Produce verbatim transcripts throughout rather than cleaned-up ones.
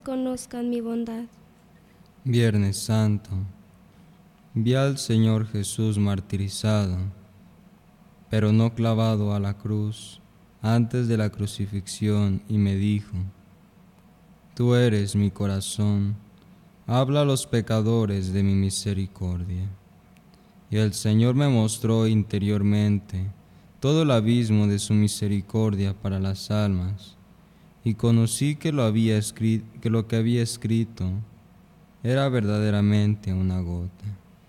conozcan mi bondad. Viernes Santo. Vi al Señor Jesús martirizado, pero no clavado a la cruz, antes de la crucifixión, y me dijo: Tú eres mi corazón, habla a los pecadores de mi misericordia. Y el Señor me mostró interiormente todo el abismo de su misericordia para las almas, y conocí que lo, había escrito, que lo que había escrito era verdaderamente una gota.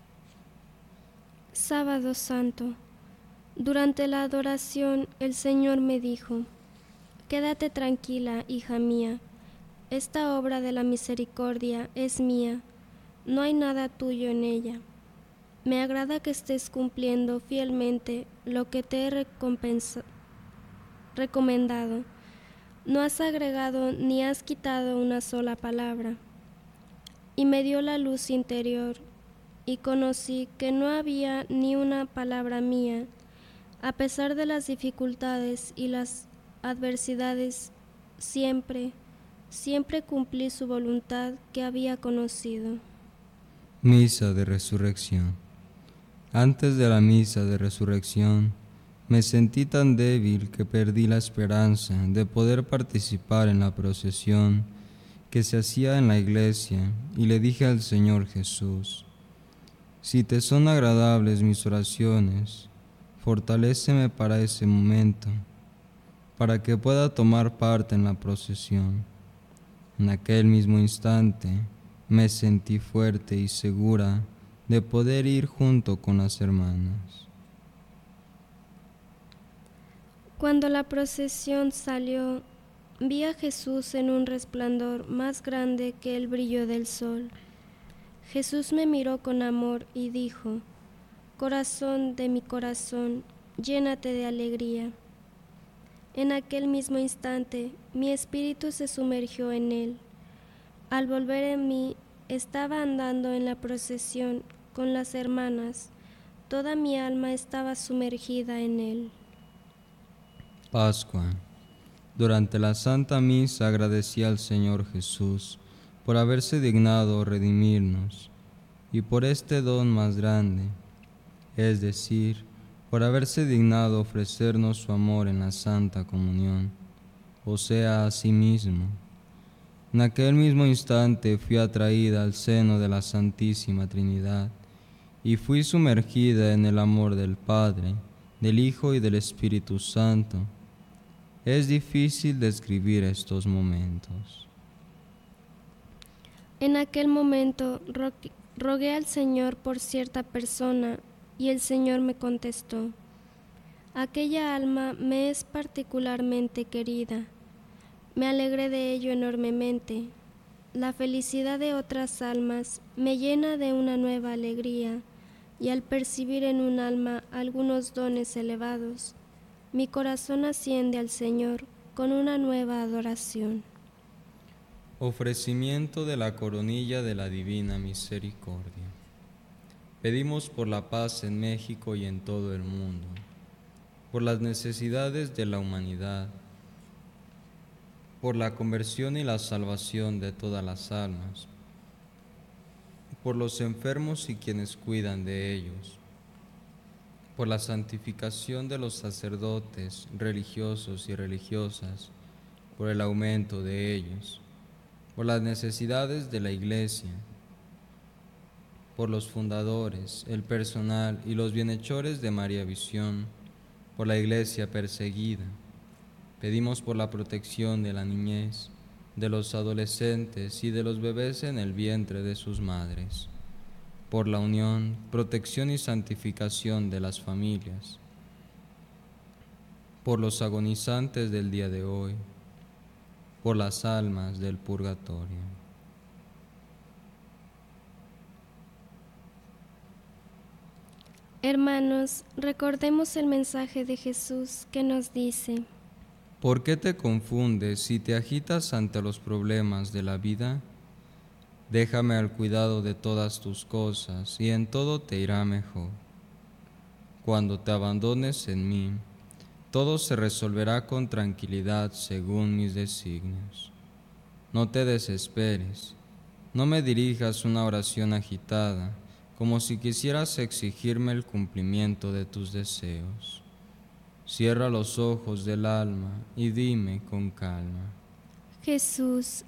Sábado Santo. Durante la adoración el Señor me dijo: Quédate tranquila, hija mía, esta obra de la misericordia es mía, no hay nada tuyo en ella. Me agrada que estés cumpliendo fielmente lo que te he recompensa- recomendado. No has agregado ni has quitado una sola palabra. Y me dio la luz interior, y conocí que no había ni una palabra mía. A pesar de las dificultades y las adversidades, siempre, siempre cumplí su voluntad que había conocido. Misa de Resurrección. Antes de la misa de resurrección, me sentí tan débil que perdí la esperanza de poder participar en la procesión que se hacía en la iglesia, y le dije al Señor Jesús: Si te son agradables mis oraciones, fortaléceme para ese momento, para que pueda tomar parte en la procesión. En aquel mismo instante me sentí fuerte y segura de poder ir junto con las hermanas. Cuando la procesión salió, vi a Jesús en un resplandor más grande que el brillo del sol. Jesús me miró con amor y dijo: Corazón de mi corazón, llénate de alegría. En aquel mismo instante, mi espíritu se sumergió en él. Al volver en mí, estaba andando en la procesión con las hermanas. Toda mi alma estaba sumergida en él. Pascua. Durante la Santa Misa agradecí al Señor Jesús por haberse dignado redimirnos, y por este don más grande, es decir, por haberse dignado ofrecernos su amor en la Santa Comunión, o sea, a sí mismo. En aquel mismo instante fui atraída al seno de la Santísima Trinidad, y fui sumergida en el amor del Padre, del Hijo y del Espíritu Santo. Es difícil describir estos momentos. En aquel momento ro- rogué al Señor por cierta persona, y el Señor me contestó: Aquella alma me es particularmente querida. Me alegré de ello enormemente. La felicidad de otras almas me llena de una nueva alegría, y al percibir en un alma algunos dones elevados, mi corazón asciende al Señor con una nueva adoración. Ofrecimiento de la coronilla de la Divina Misericordia. Pedimos por la paz en México y en todo el mundo, por las necesidades de la humanidad, por la conversión y la salvación de todas las almas, por los enfermos y quienes cuidan de ellos, por la santificación de los sacerdotes, religiosos y religiosas, por el aumento de ellos, por las necesidades de la Iglesia, por los fundadores, el personal y los bienhechores de María Visión, por la Iglesia perseguida. Pedimos por la protección de la niñez, de los adolescentes y de los bebés en el vientre de sus madres, por la unión, protección y santificación de las familias, por los agonizantes del día de hoy, por las almas del purgatorio. Hermanos, recordemos el mensaje de Jesús que nos dice: ¿Por qué te confundes si te agitas ante los problemas de la vida? Déjame al cuidado de todas tus cosas, y en todo te irá mejor. Cuando te abandones en mí, todo se resolverá con tranquilidad según mis designios. no te desesperes, no me dirijas una oración agitada, como si quisieras exigirme el cumplimiento de tus deseos. Cierra los ojos del alma y dime con calma: Jesús,